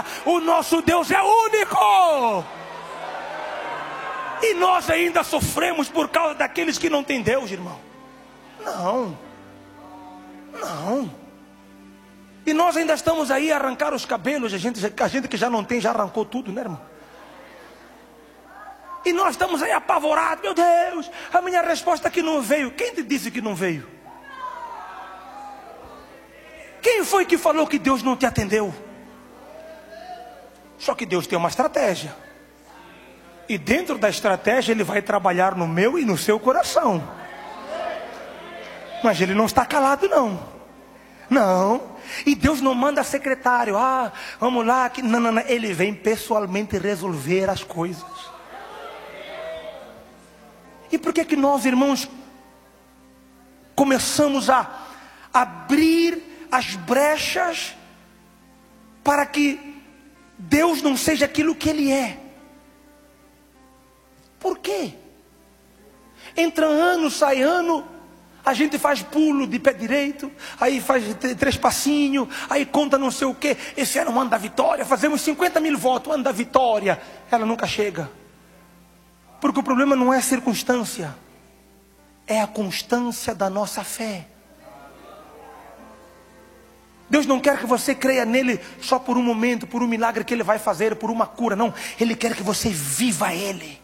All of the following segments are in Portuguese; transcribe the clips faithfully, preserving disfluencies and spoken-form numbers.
O nosso Deus é único. E nós ainda sofremos por causa daqueles que não têm Deus, irmão. Não. Não. E nós ainda estamos aí a arrancar os cabelos. A gente, a gente que já não tem, já arrancou tudo, né, irmão? E nós estamos aí apavorados. Meu Deus, a minha resposta aqui não veio. Quem te disse que não veio? Quem foi que falou que Deus não te atendeu? Só que Deus tem uma estratégia. E dentro da estratégia Ele vai trabalhar no meu e no seu coração. Mas Ele não está calado, não. Não. E Deus não manda secretário. Ah, vamos lá. Não, não, não. Ele vem pessoalmente resolver as coisas. E por que que nós, irmãos, começamos a abrir as brechas para que Deus não seja aquilo que Ele é? Por quê? Entra ano, sai ano, a gente faz pulo de pé direito, aí faz três passinhos, aí conta não sei o quê. Esse ano é o ano da vitória, fazemos cinquenta mil votos, o ano da vitória. Ela nunca chega. Porque o problema não é a circunstância, é a constância da nossa fé. Deus não quer que você creia nele só por um momento, por um milagre que Ele vai fazer, por uma cura. Não, Ele quer que você viva Ele.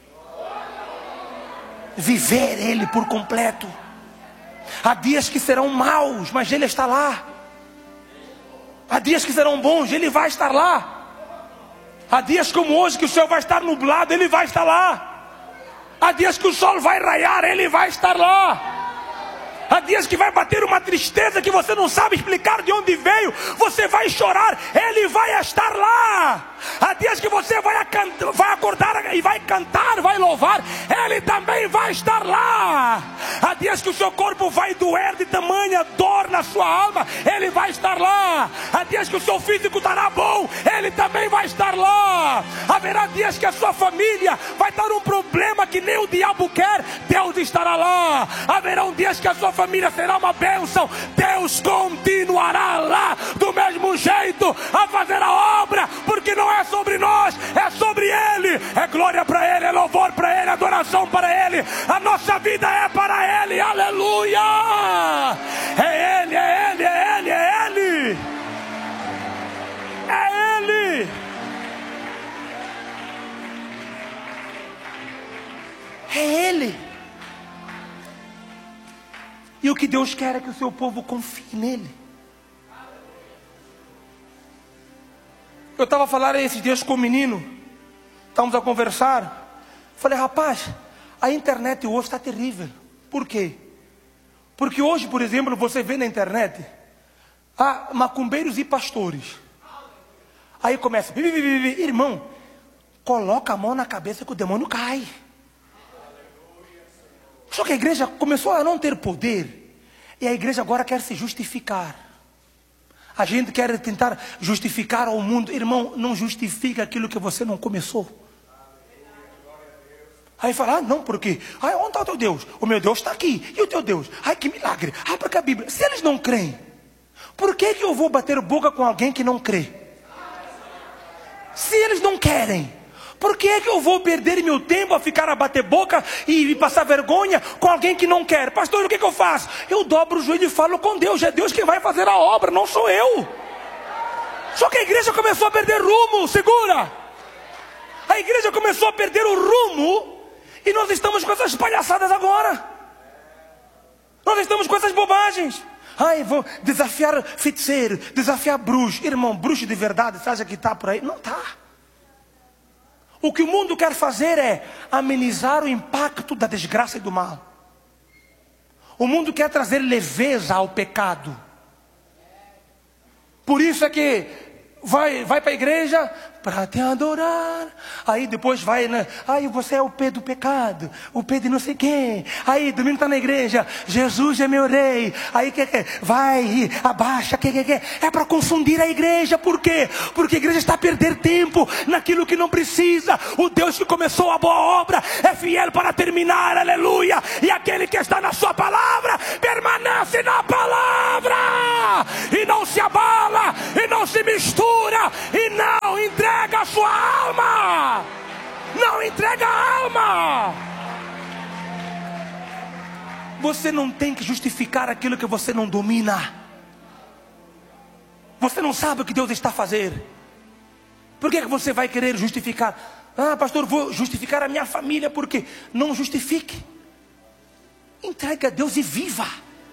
Viver Ele por completo. Há dias que serão maus, mas Ele está lá. Há dias que serão bons, Ele vai estar lá. Há dias como hoje que o céu vai estar nublado, Ele vai estar lá. Há dias que o sol vai raiar, Ele vai estar lá. Há dias que vai bater uma tristeza que você não sabe explicar de onde veio. Você vai chorar, Ele vai estar lá. Há dias que você vai, vai acordar e vai cantar, vai louvar, Ele também vai estar lá. Há dias que o seu corpo vai doer de tamanha dor na sua alma, Ele vai estar lá. Há dias que o seu físico estará bom, Ele também vai estar lá. Haverá dias que a sua família vai dar um problema que nem o diabo quer, Deus estará lá. Haverão dias que a sua família será uma bênção, Deus continuará lá do mesmo jeito a fazer a obra, porque não é sobre nós, é sobre Ele. É glória para Ele, é louvor para Ele, adoração para Ele. A nossa vida é para Ele, aleluia. É Ele, é Ele, é Ele, é Ele. É Ele. É Ele. E o que Deus quer é que o seu povo confie nele. Eu estava falando esses dias com o menino, estávamos a conversar. Falei, rapaz, a internet hoje está terrível. Por quê? Porque hoje, por exemplo, você vê na internet há macumbeiros e pastores. Aí começa, irmão, coloca a mão na cabeça que o demônio cai. Só que a igreja começou a não ter poder. E a igreja agora quer se justificar. A gente quer tentar justificar ao mundo. Irmão, não justifica aquilo que você não começou. Aí fala, ah, não, porque ai, onde está o teu Deus? O meu Deus está aqui. E o teu Deus? Ai, que milagre. Ah, porque a Bíblia. Se eles não creem, por que que eu vou bater boca com alguém que não crê? Se eles não querem, por que é que eu vou perder meu tempo a ficar a bater boca e passar vergonha com alguém que não quer? Pastor, o que que eu faço? Eu dobro o joelho e falo com Deus. É Deus quem vai fazer a obra, não sou eu. Só que a igreja começou a perder rumo. Segura. A igreja começou a perder o rumo. E nós estamos com essas palhaçadas agora. Nós estamos com essas bobagens. Ai, vou desafiar feiticeiro, desafiar bruxo. Irmão, bruxo de verdade, você acha que está por aí? Não está. O que o mundo quer fazer é amenizar o impacto da desgraça e do mal. O mundo quer trazer leveza ao pecado. Por isso é que vai, vai para a igreja para te adorar. Aí depois vai, né? Aí você é o pé do pecado, o pé de não sei quem. Aí domingo está na igreja, Jesus é meu rei. Aí que, que vai, abaixa, que, que, que. É para confundir a igreja. Por quê? Porque a igreja está a perder tempo naquilo que não precisa. O Deus que começou a boa obra é fiel para terminar, aleluia. E aquele que está na sua palavra permanece na palavra e não se abala e não se mistura e não interessa entrega a alma. Você não tem que justificar aquilo que você não domina. Você não sabe o que Deus está fazendo. Por que que você vai querer justificar? Ah, pastor, vou justificar a minha família. Por quê? Não justifique. Entregue a Deus e viva.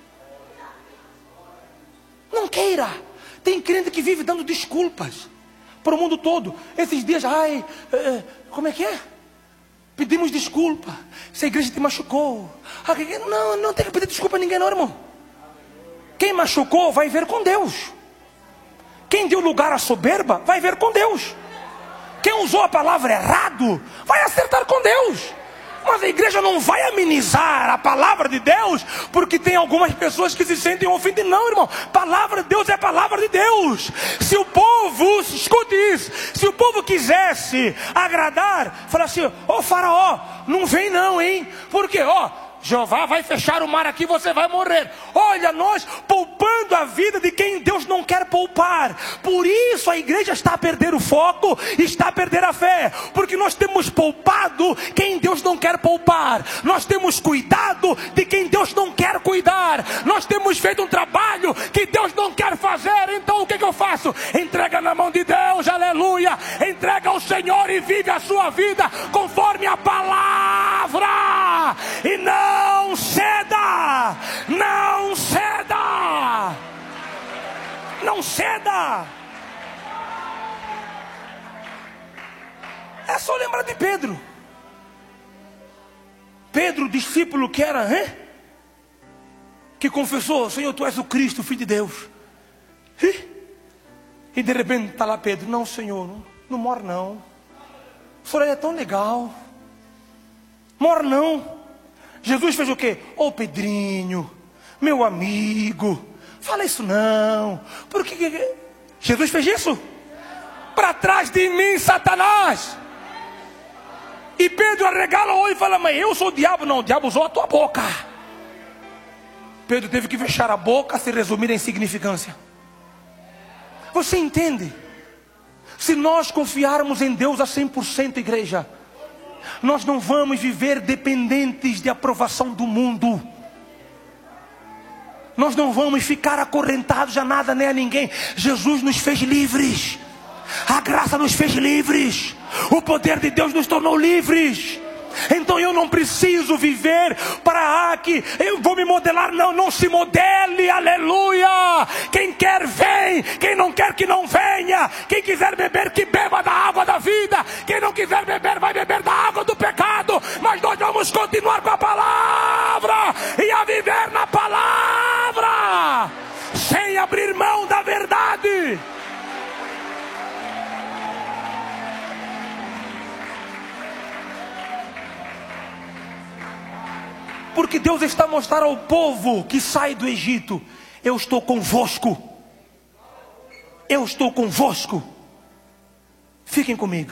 Não queira. Tem crente que vive dando desculpas para o mundo todo. Esses dias, ai, é, como é que é? Pedimos desculpa. Se a igreja te machucou. Não, não tem que pedir desculpa a ninguém não, irmão. Quem machucou vai ver com Deus. Quem deu lugar à soberba vai ver com Deus. Quem usou a palavra errado vai acertar com Deus. Mas a igreja não vai amenizar a palavra de Deus porque tem algumas pessoas que se sentem ofendidas. Não, irmão, palavra de Deus é palavra de Deus. Se o povo, escute isso, se o povo quisesse agradar, falar assim: ô faraó, não vem não, hein? Porque, ó, Jeová vai fechar o mar aqui, você vai morrer. Olha, nós poupando a vida de quem Deus não quer poupar. Por isso a igreja está a perder o foco, está a perder a fé. Porque nós temos poupado quem Deus não quer poupar. Nós temos cuidado de quem Deus não quer cuidar. Nós temos feito um trabalho que Deus não quer fazer. Então o que, que eu faço? Entrega na mão de Deus, aleluia. Entrega ao Senhor e vive a sua vida conforme a palavra. E não Não ceda, não ceda, não ceda. É só lembrar de Pedro. Pedro, discípulo que era, hein? Que confessou: Senhor, tu és o Cristo, o Filho de Deus. E de repente está lá Pedro: não, Senhor, não, não morre não. O Senhor é tão legal. Morre não. Jesus fez o quê? Ô Pedrinho, meu amigo, fala isso não. Por que Jesus fez isso? Para trás de mim, Satanás. E Pedro arregala o olho e fala: mas eu sou o diabo. Não, o diabo usou a tua boca. Pedro teve que fechar a boca, se resumir em insignificância. Você entende? Se nós confiarmos em Deus a cem por cento, igreja, nós não vamos viver dependentes de aprovação do mundo. Nós não vamos ficar acorrentados a nada nem a ninguém. Jesus nos fez livres. A graça nos fez livres. O poder de Deus nos tornou livres. Então eu não preciso viver para ah, que eu vou me modelar. Não, não se modele, aleluia. Quem quer vem, quem não quer que não venha. Quem quiser beber que beba da água da vida. Quem não quiser beber vai beber da água do pecado. Mas nós vamos continuar com a palavra e a viver na palavra, sem abrir mão da verdade. Porque Deus está a mostrar ao povo que sai do Egito: eu estou convosco. Eu estou convosco. Fiquem comigo.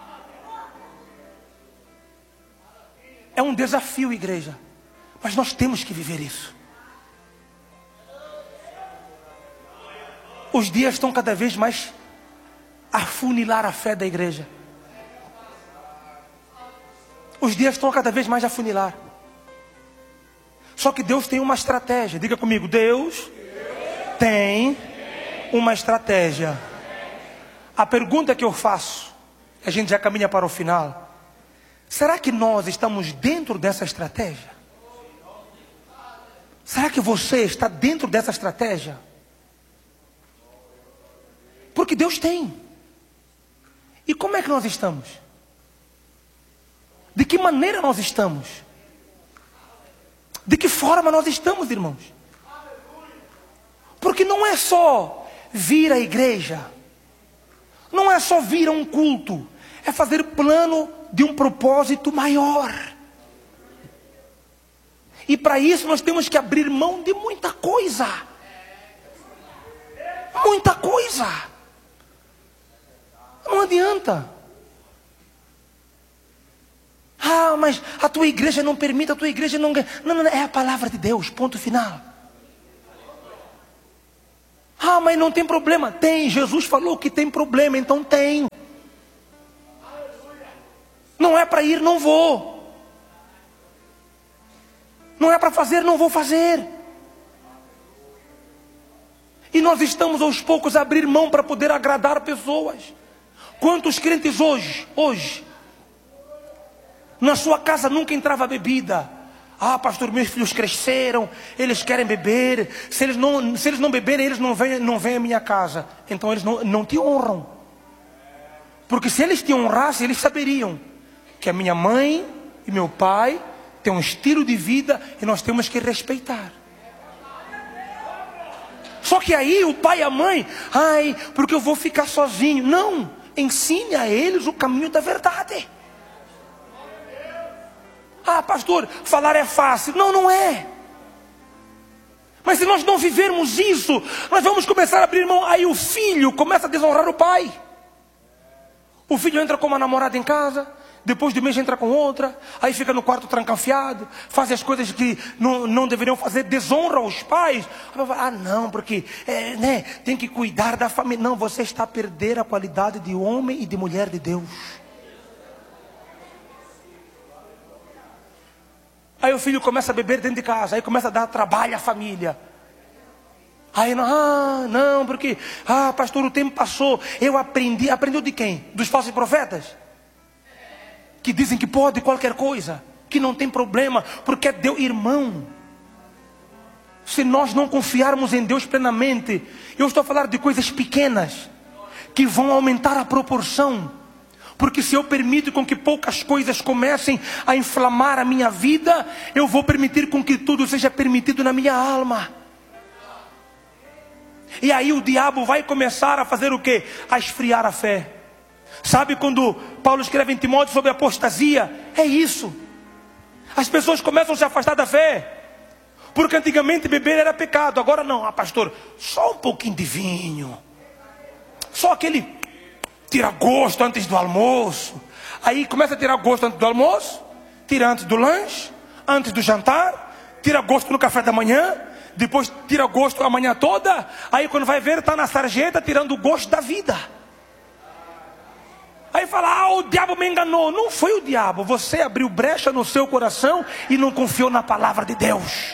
É um desafio, igreja, mas nós temos que viver isso. Os dias estão cada vez mais a afunilar a fé da igreja. Os dias estão cada vez mais a afunilar. Só que Deus tem uma estratégia. Diga comigo: Deus tem uma estratégia. A pergunta que eu faço, a gente já caminha para o final: será que nós estamos dentro dessa estratégia? Será que você está dentro dessa estratégia? Porque Deus tem. E como é que nós estamos? De que maneira nós estamos? De que forma nós estamos, irmãos? Porque não é só vir à igreja, não é só vir a um culto, é fazer plano de um propósito maior. E para isso nós temos que abrir mão de muita coisa. Muita coisa. Não adianta. Ah, mas a tua igreja não permite, a tua igreja não... Não, não, é a palavra de Deus, ponto final. Ah, mas não tem problema. Tem, Jesus falou que tem problema, então tem. Não Não é para ir, não vou. Não é para fazer, não vou fazer. E nós estamos aos poucos a abrir mão para poder agradar pessoas. Quantos crentes hoje, hoje, na sua casa nunca entrava bebida. Ah, pastor, meus filhos cresceram, eles querem beber. Se eles não, se eles não beberem, eles não vêm, não vêm à minha casa. Então eles não, não te honram. Porque se eles te honrassem, eles saberiam que a minha mãe e meu pai têm um estilo de vida e nós temos que respeitar. Só que aí o pai e a mãe, ai, porque eu vou ficar sozinho. Não, ensine a eles o caminho da verdade. Ah, pastor, falar é fácil. Não, não é. Mas se nós não vivermos isso, nós vamos começar a abrir mão. Aí o filho começa a desonrar o pai. O filho entra com uma namorada em casa, depois de mês entra com outra, aí fica no quarto trancafiado, faz as coisas que não, não deveriam fazer, desonra os pais. Ah, não, porque é, né, tem que cuidar da família. Não, você está a perder a qualidade de homem e de mulher de Deus. Aí o filho começa a beber dentro de casa, aí começa a dar trabalho à família. Aí, não, ah, não, porque, ah, pastor, o tempo passou, eu aprendi, aprendeu de quem? Dos falsos profetas? Que dizem que pode qualquer coisa, que não tem problema, porque é Deus, irmão. Se nós não confiarmos em Deus plenamente, eu estou a falar de coisas pequenas, que vão aumentar a proporção. Porque se eu permito com que poucas coisas comecem a inflamar a minha vida, eu vou permitir com que tudo seja permitido na minha alma. E aí o diabo vai começar a fazer o quê? A esfriar a fé. Sabe quando Paulo escreve em Timóteo sobre apostasia? É isso. As pessoas começam a se afastar da fé. Porque antigamente beber era pecado. Agora não, ah, pastor, só um pouquinho de vinho. Só aquele tira gosto antes do almoço. Aí começa a tirar gosto antes do almoço, tira antes do lanche, antes do jantar, tira gosto no café da manhã, depois tira gosto a manhã toda. Aí quando vai ver, está na sarjeta tirando o gosto da vida. Aí fala, ah, o diabo me enganou. Não foi o diabo, você abriu brecha no seu coração e não confiou na palavra de Deus.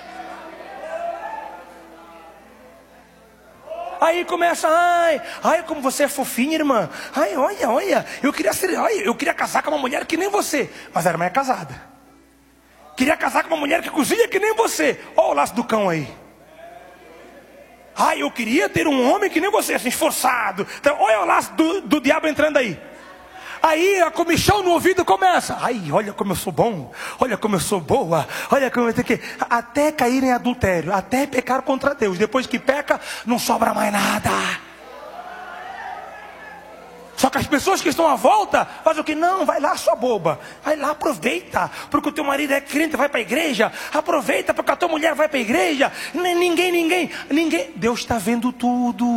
Aí começa, ai, ai, como você é fofinha, irmã. Ai, olha, olha, eu queria ser, olha, eu queria casar com uma mulher que nem você. Mas a irmã é casada. Queria casar com uma mulher que cozinha que nem você. Olha o laço do cão aí. Ai, eu queria ter um homem que nem você, assim, esforçado. Então, olha o laço do, do diabo entrando aí. Aí a comichão no ouvido começa. Ai, olha como eu sou bom. Olha como eu sou boa. Olha como eu tenho que... Até cair em adultério. Até pecar contra Deus. Depois que peca, não sobra mais nada. Só que as pessoas que estão à volta fazem o que? Não, vai lá, sua boba. Vai lá, aproveita. Porque o teu marido é crente, vai para a igreja. Aproveita porque a tua mulher vai para a igreja. Ninguém, ninguém, ninguém. Deus está vendo tudo.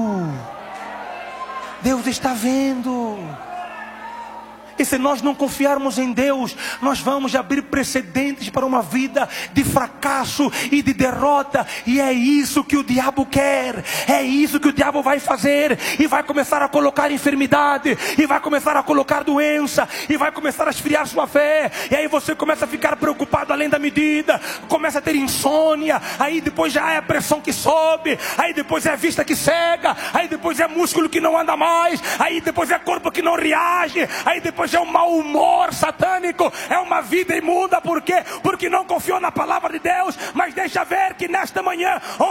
Deus está vendo. E se nós não confiarmos em Deus, nós vamos abrir precedentes para uma vida de fracasso e de derrota. E é isso que o diabo quer. É isso que o diabo vai fazer. E vai começar a colocar enfermidade. E vai começar a colocar doença. E vai começar a esfriar sua fé. E aí você começa a ficar preocupado além da medida. Começa a ter insônia. Aí depois já é a pressão que sobe. Aí depois é a vista que cega. Aí depois é músculo que não anda mais. Aí depois é corpo que não reage. Aí depois é um mau humor satânico, é uma vida imunda. Por quê? Porque não confiou na palavra de Deus. Mas deixa ver que nesta manhã